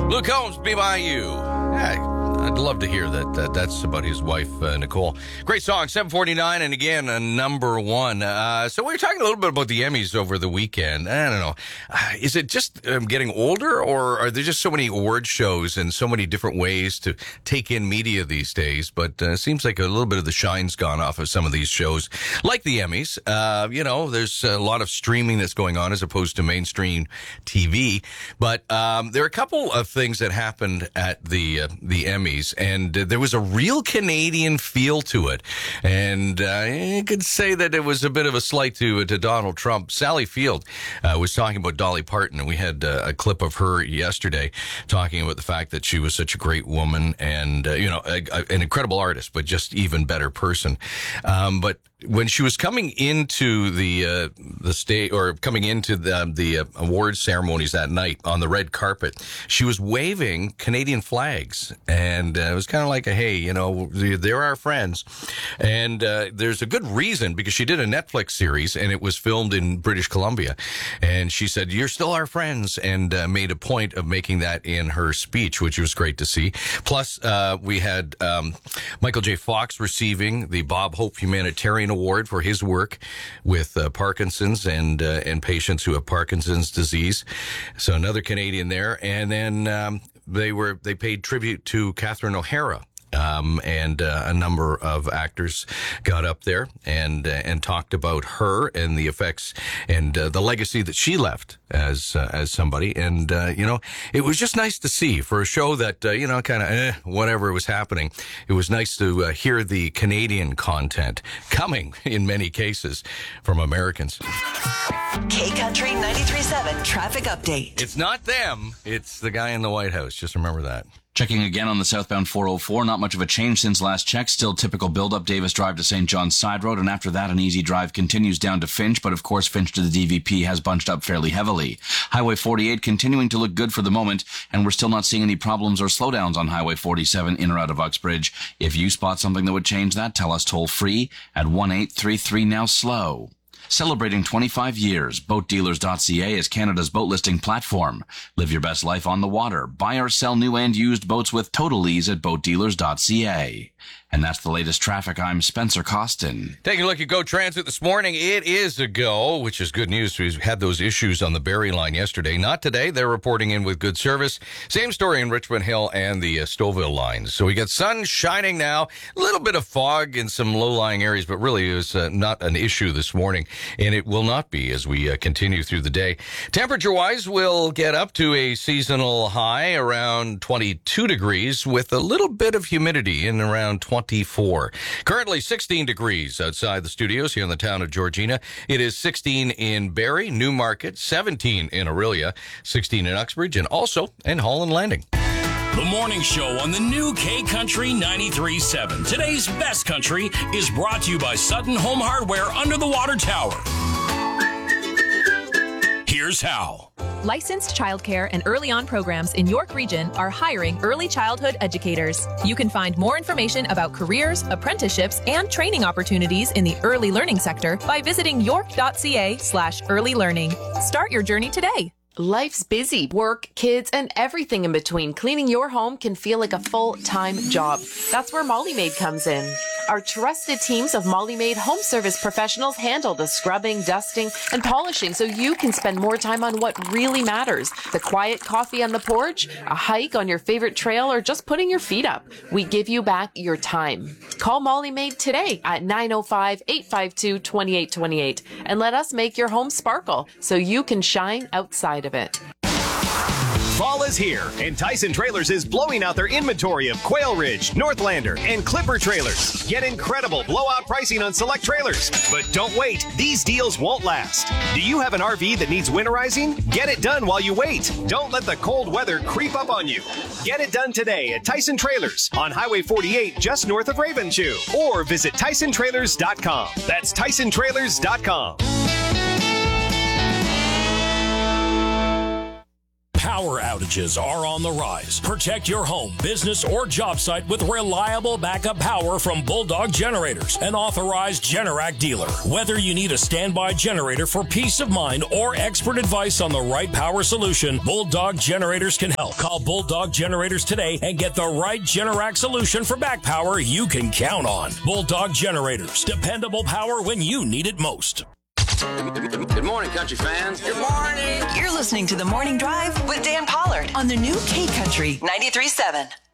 Luke Combs, Be My You. Yeah, I'd love to hear that. That's about his wife, Nicole. Great song, 749, and again, number one. So we were talking a little bit about the Emmys over the weekend. I don't know. Is it just getting older, or are there just so many award shows and so many different ways to take in media these days? But it seems like a little bit of the shine's gone off of some of these shows, like the Emmys. There's a lot of streaming that's going on as opposed to mainstream TV. But there are a couple of things that happened at the Emmys, and there was a real Canadian feel to it. And you could say that it was a bit of a slight to Donald Trump. Sally Field was talking about Dolly Parton, and we had a clip of her yesterday talking about the fact that she was such a great woman and, an incredible artist, but just even better person. But when she was coming into the stage, or coming into the award ceremonies that night on the red carpet, she was waving Canadian flags, and it was kind of like hey, they're our friends. And there's a good reason, because she did a Netflix series, and it was filmed in British Columbia, and she said, "You're still our friends," and made a point of making that in her speech, which was great to see. Plus, we had Michael J. Fox receiving the Bob Hope Humanitarian Award for his work with Parkinson's and patients who have Parkinson's disease. So another Canadian there. And then they paid tribute to Catherine O'Hara. And a number of actors got up there and talked about her and the effects and the legacy that she left as somebody. And it was just nice to see for a show that kind of whatever was happening. It was nice to hear the Canadian content coming in many cases from Americans. K Country 93.7 traffic update. It's not them. It's the guy in the White House. Just remember that. Checking again on the southbound 404, not much of a change since last check. Still typical build-up, Davis Drive to St. John's Side Road, and after that an easy drive continues down to Finch, but of course Finch to the DVP has bunched up fairly heavily. Highway 48 continuing to look good for the moment, and we're still not seeing any problems or slowdowns on Highway 47 in or out of Uxbridge. If you spot something that would change that, tell us toll-free at 1-833-NOW-SLOW. Celebrating 25 years, BoatDealers.ca is Canada's boat listing platform. Live your best life on the water. Buy or sell new and used boats with total ease at BoatDealers.ca. And that's the latest traffic. I'm Spencer Costin. Taking a look at Go Transit this morning. It is a go, which is good news. We had those issues on the Barrie line yesterday. Not today. They're reporting in with good service. Same story in Richmond Hill and the Stouffville lines. So we got sun shining now. A little bit of fog in some low-lying areas, but really it was not an issue this morning. And it will not be as we continue through the day. Temperature-wise, we'll get up to a seasonal high around 22 degrees with a little bit of humidity in around 24. Currently 16 degrees outside the studios here in the town of Georgina. It is 16 in Barrie, Newmarket, 17 in Orillia, 16 in Uxbridge, and also in Holland Landing. The morning show on the new K Country 93.7. Today's best country is brought to you by Sutton Home Hardware under the water tower. Here's how. Licensed childcare and early on programs in York Region are hiring early childhood educators. You can find more information about careers, apprenticeships, and training opportunities in the early learning sector by visiting york.ca/early learning. Start your journey today. Life's busy. Work, kids, and everything in between. Cleaning your home can feel like a full-time job. That's where Molly Maid comes in. Our trusted teams of Molly Maid home service professionals handle the scrubbing, dusting, and polishing so you can spend more time on what really matters. The quiet coffee on the porch, a hike on your favorite trail, or just putting your feet up. We give you back your time. Call Molly Maid today at 905-852-2828 and let us make your home sparkle so you can shine outside of it. Fall is here, and Tyson Trailers is blowing out their inventory of Quail Ridge, Northlander, and Clipper trailers. Get incredible blowout pricing on select trailers. But don't wait, these deals won't last. Do you have an RV that needs winterizing? Get it done while you wait. Don't let the cold weather creep up on you. Get it done today at Tyson Trailers on Highway 48 just north of Ravenshoe. Or visit TysonTrailers.com. That's TysonTrailers.com. Power outages are on the rise. Protect your home, business, or job site with reliable backup power from Bulldog Generators, an authorized Generac dealer. Whether you need a standby generator for peace of mind or expert advice on the right power solution, Bulldog Generators can help. Call Bulldog Generators today and get the right Generac solution for back power you can count on. Bulldog Generators. Dependable power when you need it most. Good morning, country fans. Good morning. You're listening to The Morning Drive with Dan Pollard on the new K Country 93.7.